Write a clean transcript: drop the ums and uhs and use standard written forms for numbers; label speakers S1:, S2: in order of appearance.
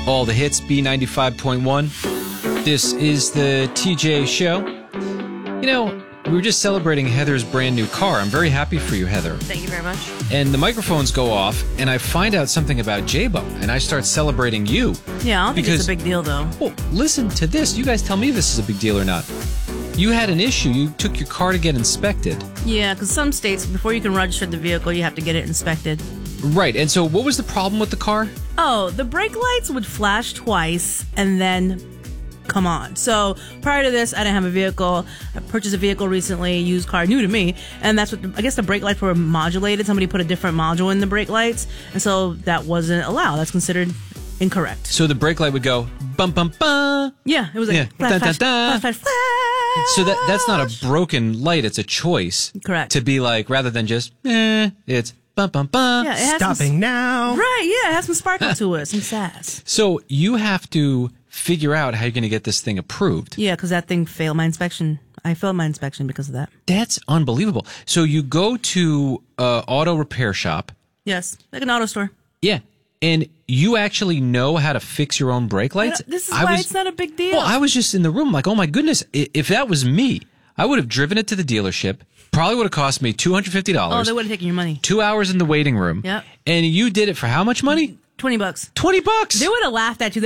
S1: All the hits, B95.1. This is the TJ Show. You know, we were just celebrating Heather's brand new car. I'm very happy for you, Heather.
S2: Thank you very much.
S1: And the microphones go off, and I find out something about J-Bo, and I start celebrating you.
S2: Yeah, I don't think it's a big deal, though.
S1: Well, listen to this. You guys tell me if this is a big deal or not. You had an issue. You took your car to get inspected.
S2: Yeah, because some states, before you can register the vehicle, you have to get it inspected.
S1: Right. And so what was the problem with the car?
S2: Oh, the brake lights would flash twice and then come on. So prior to this, I didn't have a vehicle. I purchased a vehicle recently, used car, new to me. And that's what, I guess the brake lights were modulated. Somebody put a different module in the brake lights. And so that wasn't allowed. That's considered incorrect.
S1: So the brake light would go, bum, bum, bum.
S2: Yeah, it was like flash, flash, flash, flash, flash.
S1: So that's not a broken light. It's a choice.
S2: Correct.
S1: To be like, rather than just, it's bum, bum, bum.
S2: Yeah, it has
S3: Stopping now.
S2: Right, yeah, it has some sparkle to it, some sass.
S1: So you have to figure out how you're going to get this thing approved.
S2: Yeah, because that thing failed my inspection. I failed my inspection because of that.
S1: That's unbelievable. So you go to auto repair shop.
S2: Yes, like an auto store.
S1: Yeah. And you actually know how to fix your own brake lights?
S2: This is why it's not a big deal.
S1: Well, I was just in the room like, oh my goodness, if that was me, I would have driven it to the dealership. Probably would have cost me $250.
S2: Oh, they would have taken your money.
S1: 2 hours in the waiting room.
S2: Yep.
S1: And you did it for how much money?
S2: $20.
S1: $20.
S2: They would have laughed at you.